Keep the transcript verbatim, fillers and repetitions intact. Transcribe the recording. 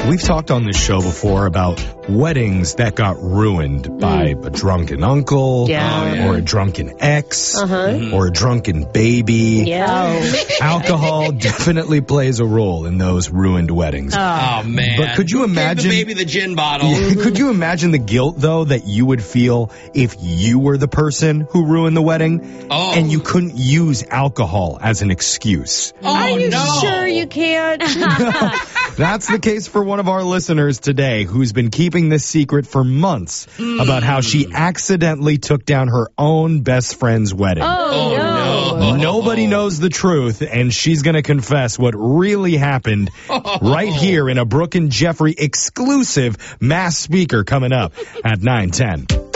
We've talked on this show before about weddings that got ruined by a drunken uncle, Yeah. uh, Oh, yeah. or a drunken ex, Uh-huh. or a drunken baby. Yeah. Alcohol definitely plays a role in those ruined weddings. Oh, man. But could you Who gave imagine- the baby the gin bottle? Yeah, could you imagine the guilt, though, that you would feel if you were the person who ruined the wedding Oh. and you couldn't use alcohol as an excuse? Oh, Are you no. sure you can't? That's the case for one of our listeners today who's been keeping this secret for months about how she accidentally took down her own best friend's wedding. Oh, Oh, no. no. Nobody knows the truth, and she's going to confess what really happened right here in a Brooke and Jeffrey exclusive mass speaker coming up at nine ten.